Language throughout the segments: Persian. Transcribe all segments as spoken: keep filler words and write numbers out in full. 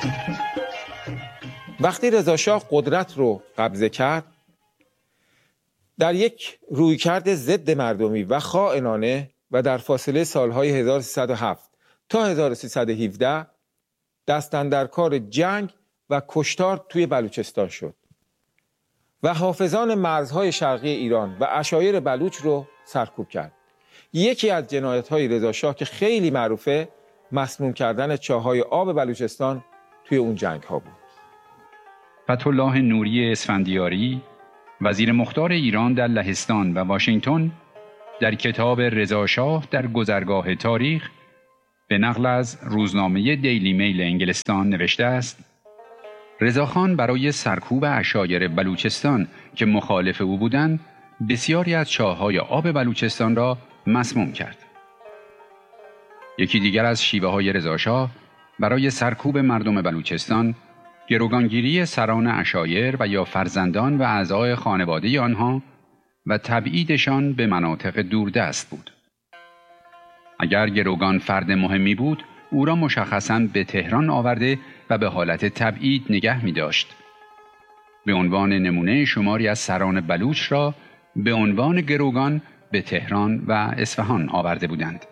وقتی رضا شاه قدرت رو قبضه کرد، در یک رویکرد ضد مردمی و خائنانه و در فاصله سالهای هزار و سیصد و هفت تا هزار و سیصد و هفده دست اندر کار جنگ و کشتار توی بلوچستان شد و حافظان مرزهای شرقی ایران و عشایر بلوچ رو سرکوب کرد. یکی از جنایت‌های رضا شاه که خیلی معروفه، مسموم کردن چاهای آب بلوچستان توی اون جنگ‌ها بود. فتح‌الله نوری اسفندیاری، وزیر مختار ایران در لهستان و واشنگتن، در کتاب رضا شاه در گذرگاه تاریخ به نقل از روزنامه دیلی میل انگلستان نوشته است: رضاخان برای سرکوب عشایر بلوچستان که مخالف او بودند، بسیاری از چاه‌های آب بلوچستان را مسموم کرد. یکی دیگر از شیوه‌های رضا شاه برای سرکوب مردم بلوچستان، گروگانگیری سران عشایر و یا فرزندان و اعضای خانواده آنها و تبعیدشان به مناطق دوردست بود. اگر گروگان فرد مهمی بود، او را مشخصاً به تهران آورده و به حالت تبعید نگه می داشت. به عنوان نمونه شماری از سران بلوچ را به عنوان گروگان به تهران و اصفهان آورده بودند.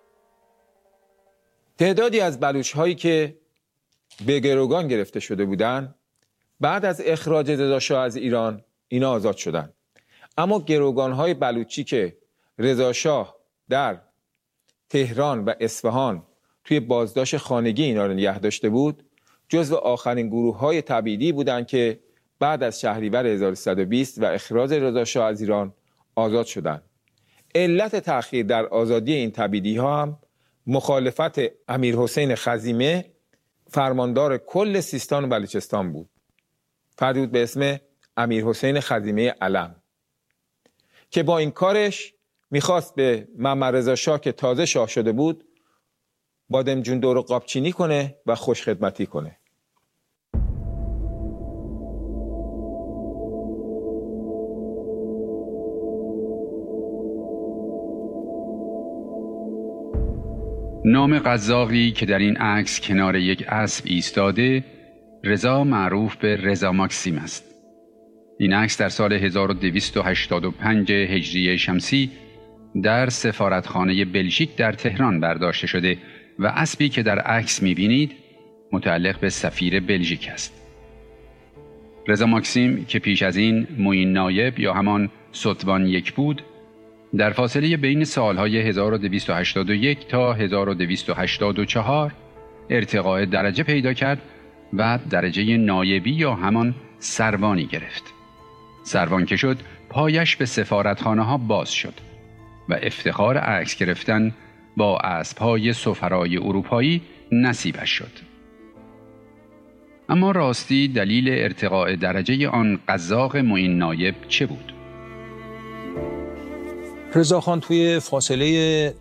تعدادی از بلوچ هایی که به گروگان گرفته شده بودند، بعد از اخراج رضا شاه از ایران اینا آزاد شدند. اما گروگان های بلوچی که رضا شاه در تهران و اصفهان توی بازداشت خانگی اینا رو نگه داشته بود، جزو آخرین گروه های تبعیدی بودند که بعد از شهریور هزار و سیصد و بیست و اخراج رضا شاه از ایران آزاد شدند. علت تأخیر در آزادی این تبعیدی ها هم مخالفت امیر حسین خزیمه، فرماندار کل سیستان و بلوچستان بود. فردی بود به اسم امیر حسین خزیمه علم که با این کارش میخواست به محمد رضا شاه که تازه شاه شده بود بادمجون دور قابچینی کنه و خوش خدمتی کنه. نام قزاقی که در این عکس کنار یک اسب ایستاده، رضا معروف به رضا ماکسیم است. این عکس در سال هزار و دویست و هشتاد و پنج هجری شمسی در سفارتخانه بلژیک در تهران برداشته شده و اسبی که در عکس می‌بینید متعلق به سفیر بلژیک است. رضا ماکسیم که پیش از این معین نایب یا همان ستوان یک بود، در فاصله بین سالهای هزار و دویست و هشتاد و یک تا هزار و دویست و هشتاد و چهار ارتقاء درجه پیدا کرد و درجه نایبی یا همان سروانی گرفت. سروان که شد، پایش به سفارتخانه ها باز شد و افتخار عکس گرفتن با اسب‌های سفرای اروپایی نصیبش شد. اما راستی دلیل ارتقاء درجه آن قزاق معین نایب چه بود؟ رضاخان توی فاصله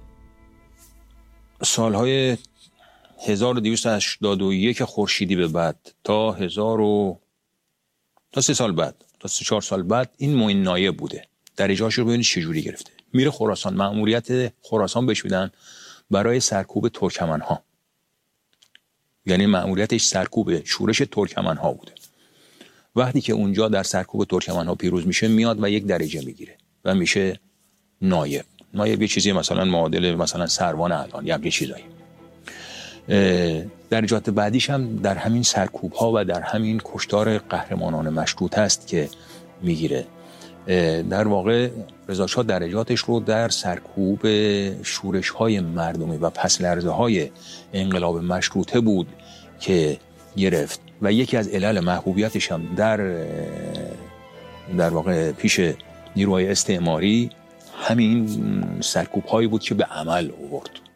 سالهای هزار و دویست و هشتاد و یک خورشیدی به بعد تا هزار و تا سه سال بعد تا سه چهار سال بعد این معین نایب بوده. درجه‌اش رو ببینید چجوری گرفته. میره خراسان، مأموریت خراسان بهش میدن برای سرکوب ترکمن‌ها. یعنی مأموریتش سرکوب شورش ترکمن‌ها بوده. وقتی که اونجا در سرکوب ترکمن‌ها پیروز میشه، میاد و یک درجه میگیره و میشه نایب. نایب یه چیزی مثلا معادل مثلا سروان الان یا یه چیزایی. درجات بعدیش هم در همین سرکوب ها و در همین کشتار قهرمانان مشروط است که میگیره. در واقع رضا شاه درجاتش رو در سرکوب شورش های مردمی و پس لرزه های انقلاب مشروطه بود که گرفت و یکی از علل محبوبیتش هم در در واقع پیش نیروهای استعماری همین سرکوب هایی بود که به عمل آورد.